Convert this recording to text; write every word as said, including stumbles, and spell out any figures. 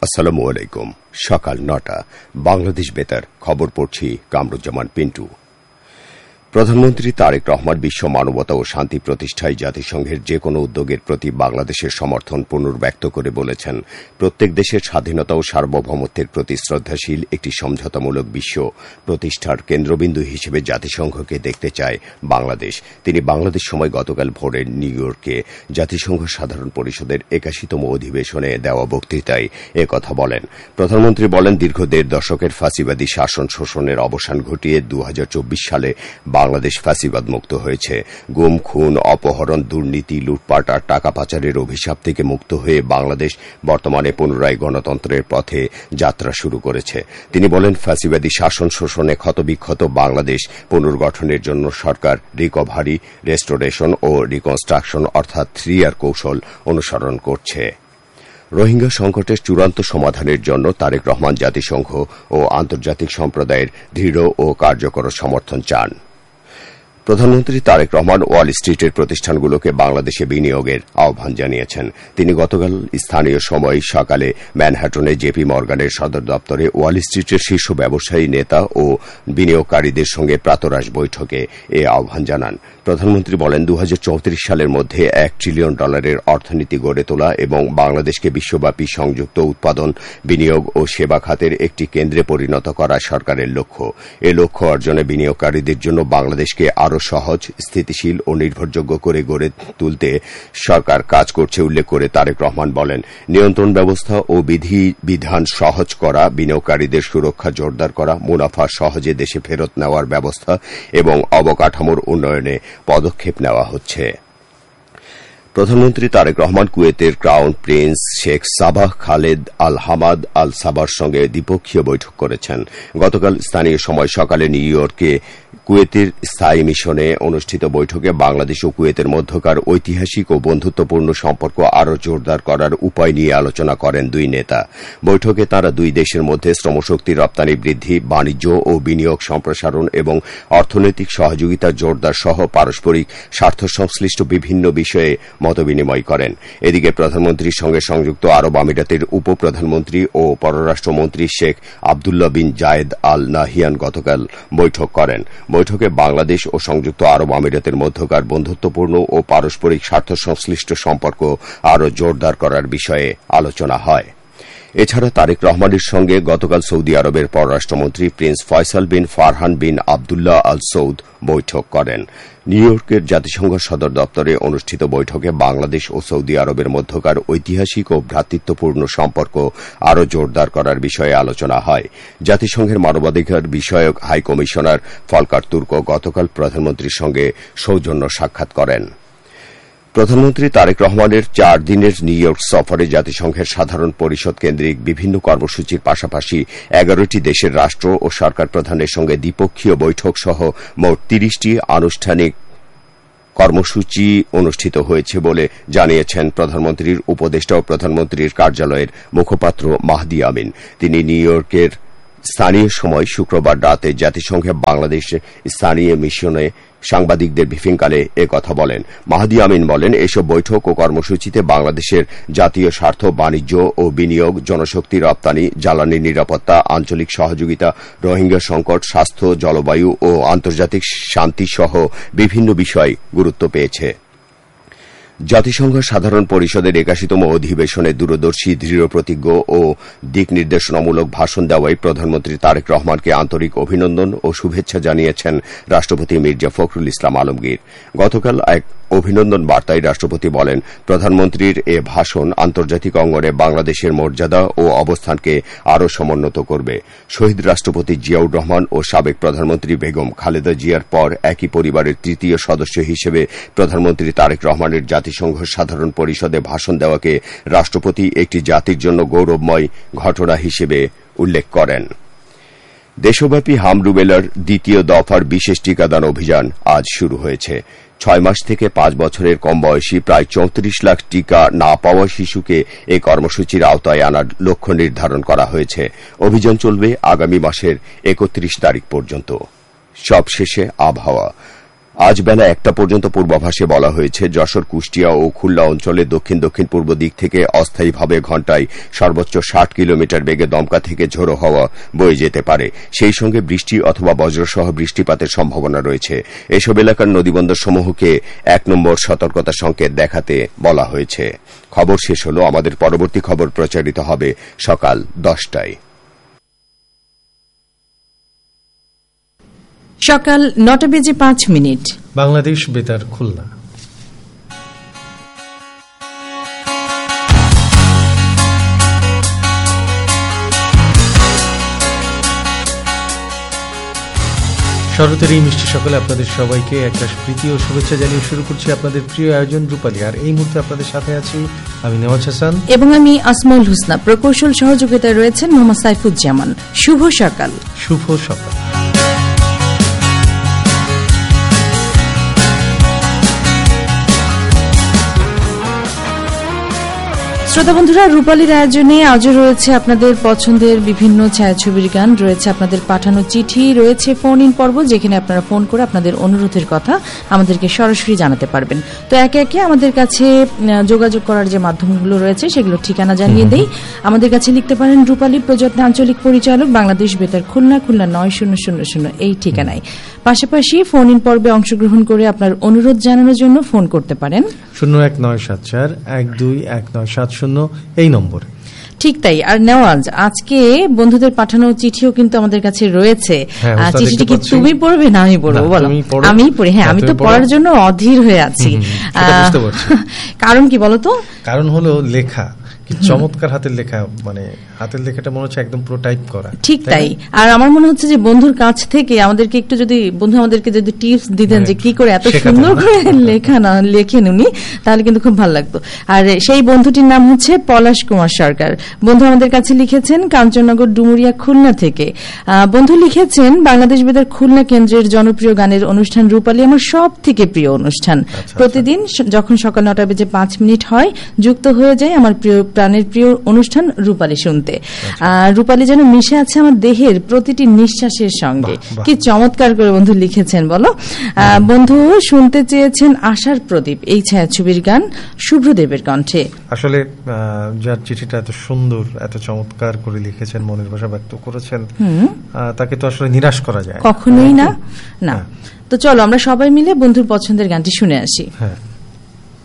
আসসালামু আলাইকুম। সকাল নটা বাংলাদেশ বেতার খবর পড়ছি কামরুজ্জামান পিন্টু। প্রধানমন্ত্রী তারেক রহমান বিশ্ব মানবতা ও শান্তি প্রতিষ্ঠায় জাতিসংঘের যে কোনো উদ্যোগের প্রতি বাংলাদেশের সমর্থন পুনর্ব্যক্ত করে বলেছেন, প্রত্যেক দেশের স্বাধীনতা ও সার্বভৌমত্বের প্রতি শ্রদ্ধাশীল একটি সমঝোতামূলক বিশ্ব প্রতিষ্ঠার কেন্দ্রবিন্দু হিসেবে জাতিসংঘকে দেখতে চায় বাংলাদেশ। তিনি বাংলাদেশ সময় গতকাল ভোরে নিউ ইয়র্কে জাতিসংঘ সাধারণ পরিষদের একাশিতম অধিবেশনে দেওয়া বক্তৃতায় একথা বলেন। প্রধানমন্ত্রী বলেন, দীর্ঘ দেড় দশকের ফাঁসিবাদী শাসন শোষণের অবসান ঘটিয়ে দু হাজার চব্বিশ সালে বাংলাদেশ ফ্যাসিবাদ মুক্ত হয়েছে। গুম, খুন, অপহরণ, দুর্নীতি, লুটপাট আর টাকা পাচারের অভিশাপ থেকে মুক্ত হয়ে বাংলাদেশ বর্তমানে পুনরায় গণতন্ত্রের পথে যাত্রা শুরু করেছে। তিনি বলেন, ফ্যাসিবাদী শাসন শোষণে ক্ষতবিক্ষত বাংলাদেশ পুনর্গঠনের জন্য সরকার রিকভারি, রেস্টোরেশন ও রিকনস্ট্রাকশন অর্থাৎ থ্রি আর কৌশল অনুসরণ করছে। রোহিঙ্গা সংকটের চূড়ান্ত সমাধানের জন্য তারেক রহমান জাতিসংঘ ও আন্তর্জাতিক সম্প্রদায়ের দৃঢ় ও কার্যকর সমর্থন চান। প্রধানমন্ত্রী তারেক রহমান ওয়াল স্ট্রিটের প্রতিষ্ঠানগুলোকে বাংলাদেশে বিনিয়োগের আহ্বান জানিয়েছেন। তিনি গতকাল স্থানীয় সময় সকালে ম্যানহাটনে জেপি মর্গানের সদর দপ্তরে ওয়াল স্ট্রিটের শীর্ষ ব্যবসায়ী নেতা ও বিনিয়োগকারীদের সঙ্গে প্রাতরাশ বৈঠকে এ আহ্বান জানান। প্রধানমন্ত্রী বলেন, দু হাজার চৌত্রিশ সালের মধ্যে এক ট্রিলিয়ন ডলারের অর্থনীতি গড়ে তোলা এবং বাংলাদেশকে বিশ্বব্যাপী সংযুক্ত উৎপাদন, বিনিয়োগ ও সেবা খাতের একটি কেন্দ্রে পরিণত করা সরকারের লক্ষ্য। এ লক্ষ্য অর্জনে বিনিয়োগকারীদের জন্য বাংলাদেশকে আরও সহজ, স্থিতিশীল ও নির্ভরযোগ্য করে গড়ে তুলতে সরকার কাজ করছে উল্লেখ করে তারেক রহমান বলেন, নিয়ন্ত্রণ ব্যবস্থা ও বিধি বিধান সহজ করা, বিনিয়োগকারীদের সুরক্ষা জোরদার করা, মুনাফা সহজে দেশে ফেরত নেওয়ার ব্যবস্থা এবং অবকাঠামোর উন্নয়নে পদক্ষেপ নেওয়া হচ্ছে। প্রধানমন্ত্রী তারেক রহমান কুয়েতের crown Prince Sheikh Saba Khaled আল হামাদ আল সাবার সঙ্গে দ্বিপক্ষীয় বৈঠক করেছেন। গতকাল স্থানীয় সময় সকালে নিউ ইয়র্কে কুয়েতের স্থায়ী মিশনে অনুষ্ঠিত বৈঠকে বাংলাদেশ ও কুয়েতের মধ্যকার ঐতিহাসিক ও বন্ধুত্বপূর্ণ সম্পর্ক আরও জোরদার করার উপায় নিয়ে আলোচনা করেন দুই নেতা। বৈঠকে তাঁরা দুই দেশের মধ্যে শ্রমশক্তি রপ্তানি বৃদ্ধি, বাণিজ্য ও বিনিয়োগ সম্প্রসারণ এবং অর্থনৈতিক সহযোগিতা জোরদার সহ পারস্পরিক স্বার্থ সংশ্লিষ্ট বিভিন্ন বিষয়ে মতবিনিময় করেন। এদিকে প্রধানমন্ত্রীর সঙ্গে সংযুক্ত আরব আমিরাতের উপপ্রধানমন্ত্রী ও পররাষ্ট্রমন্ত্রী শেখ আবদুল্লাহ বিন জায়েদ আল নাহিয়ান গতকাল বৈঠক করেন। বৈঠকে বাংলাদেশ ও সংযুক্ত আরব আমিরাতের মধ্যকার বন্ধুত্বপূর্ণ ও পারস্পরিক স্বার্থ সংশ্লিষ্ট সম্পর্ক আরও জোরদার করার বিষয়ে আলোচনা হয়। এছাড়া তারেক রহমানের সঙ্গে গতকাল সৌদি আরবের পররাষ্ট্রমন্ত্রী প্রিন্স ফয়সাল বিন ফারহান বিন আবদুল্লাহ আল সৌদ বৈঠক করেন। নিউ ইয়র্কের জাতিসংঘ সদর দপ্তরে অনুষ্ঠিত বৈঠকে বাংলাদেশ ও সৌদি আরবের মধ্যকার ঐতিহাসিক ও ভ্রাতৃত্বপূর্ণ সম্পর্ক আরও জোরদার করার বিষয়ে আলোচনা হয়। জাতিসংঘের মানবাধিকার বিষয়ক হাই কমিশনার ফলকার তুর্ক গতকাল প্রধানমন্ত্রীর সঙ্গে সৌজন্য সাক্ষাৎ করেন। প্রধানমন্ত্রী তারেক রহমানের চার দিনের নিউ ইয়র্ক সফরে জাতিসংঘের সাধারণ পরিষদ কেন্দ্রিক বিভিন্ন কর্মসূচির পাশাপাশি এগারোটি দেশের রাষ্ট্র ও সরকার প্রধানের সঙ্গে দ্বিপক্ষীয় বৈঠক সহ মোট তিরিশটি আনুষ্ঠানিক কর্মসূচি অনুষ্ঠিত হয়েছে বলে জানিয়েছেন প্রধানমন্ত্রীর উপদেষ্টা ও প্রধানমন্ত্রীর কার্যালয়ের মুখপাত্র মাহদি আমিন। তিনি নিউ ইয়র্কের স্থানীয় সময় শুক্রবার রাতে জাতিসংঘে বাংলাদেশে স্থানীয় মিশনে সাংবাদিকদের ব্রিফিংকালে এ কথা বলেন। মাহদি আমিন বলেন, এসব বৈঠক ও কর্মসূচিতে বাংলাদেশের জাতীয় স্বার্থ, বাণিজ্য ও বিনিয়োগ, জনশক্তি রপ্তানি, জ্বালানি নিরাপত্তা, আঞ্চলিক সহযোগিতা, রোহিঙ্গা সংকট, স্বাস্থ্য, জলবায়ু ও আন্তর্জাতিক শান্তি সহ বিভিন্ন বিষয় গুরুত্ব পেয়েছে। জাতিসংঘ সাধারণ পরিষদের একাশিতম অধিবেশনে দূরদর্শী, দৃঢ়প্রতিজ্ঞ ও দিক নির্দেশনামূলক ভাষণ দেওয়ায় প্রধানমন্ত্রী তারেক রহমানকে আন্তরিক অভিনন্দন ও শুভেচ্ছা জানিয়েছেন রাষ্ট্রপতি মির্জা ফখরুল ইসলাম আলমগীর। গতকাল এক অভিনন্দন বার্তায় রাষ্ট্রপতি বলেন, প্রধানমন্ত্রীর এ ভাষণ আন্তর্জাতিক অঙ্গনে বাংলাদেশের মর্যাদা ও অবস্থানকে আরও সমুন্নত করবে। শহীদ রাষ্ট্রপতি জিয়াউর রহমান ও সাবেক প্রধানমন্ত্রী বেগম খালেদা জিয়ার পর একই পরিবারের তৃতীয় সদস্য হিসেবে প্রধানমন্ত্রী তারেক রহমানের জাতিসংঘ সাধারণ পরিষদে ভাষণ দেওয়াকে রাষ্ট্রপতি একটি জাতির জন্য গৌরবময় ঘটনা হিসেবে উল্লেখ করেন। দেশব্যাপী হামরুবেলার দ্বিতীয় দফার বিশেষ টিকাদান অভিযান আজ শুরু হয়েছে। ছয় মাস থেকে পাঁচ বছরের কম বয়সী প্রায় চৌত্রিশ লাখ টিকা না পাওয়া শিশুকে এই কর্মসূচির আওতায় আনার লক্ষ্য নির্ধারণ করা হয়েছে। অভিযান চলবে আগামী মাসের একত্রিশ তারিখ পর্যন্ত। সবশেষে আবহাওয়া। আজ বেলা একটা পর্যন্ত পূর্বাভাসে বলা হয়েছে যশোর, কুষ্টিয়া ও খুলনা অঞ্চলে দক্ষিণ দক্ষিণ পূর্ব দিক থেকে অস্থায়ীভাবে ঘণ্টায় সর্বোচ্চ ষাট কিলোমিটার বেগে দমকা থেকে ঝোড়ো হাওয়া বয়ে যেতে পারে। সেই সঙ্গে বৃষ্টি অথবা বজ্রসহ বৃষ্টিপাতের সম্ভাবনা রয়েছে। এসব এলাকার নদীবন্দরসমূহকে এক নম্বর সতর্কতা সংকেত দেখাতে বলা হয়েছে। খবর শেষ হল। আমাদের পরবর্তী খবর প্রচারিত হবে সকাল দশটায়। সকাল নটা বেজে পাঁচ মিনিট। বাংলাদেশ বেতার খুলনা। শরতের এই মিষ্টি সকালে আপনাদের সবাইকে একটা প্রীতি ও শুভেচ্ছা জানিয়ে শুরু করছি আপনাদের প্রিয় আয়োজন রূপালী। আর এই মুহূর্তে আপনাদের সাথে আছি আমি নেওয়াজ হাসান এবং আমি আসমাউল হুসনা। প্রকৌশল সহযোগিতায় রয়েছেন মোহাম্মদ সাইফুজ্জামান। শুভ সকাল। শুভ সকাল। শ্রোতা বন্ধুরা, রূপালীর আয়োজনে আজও রয়েছে আপনাদের পছন্দের বিভিন্ন ছায়াছবির গান, রয়েছে আপনাদের পাঠানো চিঠি, রয়েছে ফোন ইন পর্ব যেখানে আপনারা ফোন করে আপনাদের অনুরোধের কথা আমাদেরকে সরাসরি জানাতে পারবেন। তো একে একে আমাদের কাছে যোগাযোগ করার যে মাধ্যমগুলো রয়েছে সেগুলো ঠিকানা জানিয়ে দেই। আমাদের কাছে লিখতে পারেন রূপালী প্রযত্নে আঞ্চলিক পরিচালক, বাংলাদেশ বেতার খুলনা, খুলনা নয় শূন্য শূন্য শূন্য এই ঠিকানায়। পাশাপাশি ফোন ইন পর্বে অংশগ্রহণ করে আপনার অনুরোধ জানানোর জন্য ফোন করতে পারেন শূন্য এক নয় সাত চার এক দুই এক নয় সাত শূন্য এই নম্বরে। ঠিক তাই। আর নেওয়াজ, আজকে বন্ধুদের পাঠানো চিঠিও কিন্তু আমাদের কাছে রয়েছে। চিঠিটি কি তুমি পড়বে না আমি পড়বো? বলো। আমি পড়ি। হ্যাঁ, আমি তো পড়ার জন্য অধীর হয়ে আছি। কারণ কি বলতো? কারণ হলো লেখা চমৎকার, হাতের লেখা, মানে হাতের লেখাটা মনে হচ্ছে একদম পুরো টাইপ করা। ঠিক তাই। আর আমার মনে হচ্ছে যে বন্ধুর কাছ থেকে আমাদেরকে একটু যদি বন্ধু আমাদেরকে যদি টিপস দিতেন যে কি করে এত সুন্দর করে লেখা না লেখেন উনি, তাহলে কিন্তু খুব ভালো লাগতো। আর সেই বন্ধুটির নাম হচ্ছে পলাশ কুমার সরকার। বন্ধু আমাদের কাছে লিখেছেন কাঞ্চননগর ডুমুরিয়া খুলনা থেকে। বন্ধু লিখেছেন বাংলাদেশ বেতার খুলনা কেন্দ্রের জনপ্রিয় গানের অনুষ্ঠান রূপালী আমার সব থেকে প্রিয় অনুষ্ঠান। প্রতিদিন যখন সকাল নটা বেজে পাঁচ মিনিট হয় যুক্ত হয়ে যায় আমার প্রিয় প্রাণের প্রিয় অনুষ্ঠান রূপালী শুনতে। রূপালী যেন মিশে আছে আমার দেহের প্রতিটি নিঃশ্বাসের সঙ্গে। কি চমৎকার করে বন্ধু লিখেছেন বলো। বন্ধু শুনতে চেয়েছেন আশার প্রদীপ এই ছায়াছবির গান শুভ্রদেবের কণ্ঠে। আসলে যার চিঠিটা এত সুন্দর, এত চমৎকার করে লিখেছেন, মনের ভাষা ব্যক্ত করেছেন, তাকে তো আসলে নিরাশ করা যায় কখনোই না। না তো চলো আমরা সবাই মিলে বন্ধুর পছন্দের গানটি শুনে আসি। হ্যাঁ।